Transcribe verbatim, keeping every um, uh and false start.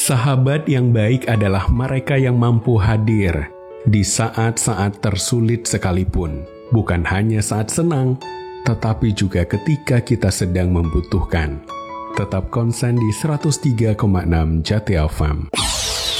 Sahabat yang baik adalah mereka yang mampu hadir di saat-saat tersulit sekalipun, bukan hanya saat senang, tetapi juga ketika kita sedang membutuhkan. Tetap konsen di seratus tiga koma enam Jati F M.